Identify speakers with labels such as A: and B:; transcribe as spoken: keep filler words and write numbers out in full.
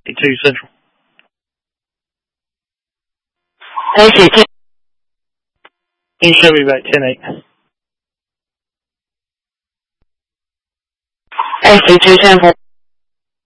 A: two Central.
B: Thank you.
A: You show me about ten eight.
B: Thank you, two Central.